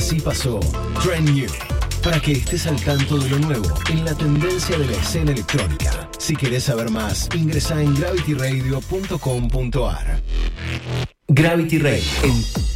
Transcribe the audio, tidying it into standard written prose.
Así pasó Trend New, para que estés al tanto de lo nuevo en la tendencia de la escena electrónica. Si querés saber más, ingresa en gravityradio.com.ar. Gravity Radio en